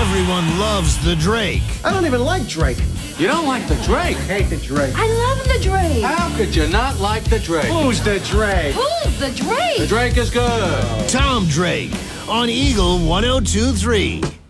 Everyone loves the Drake. I don't even like Drake. You don't like the Drake? I hate the Drake. I love the Drake. How could you not like the Drake? Who's the Drake? Who's the Drake? The Drake is good. Tom Drake on Eagle 102.3.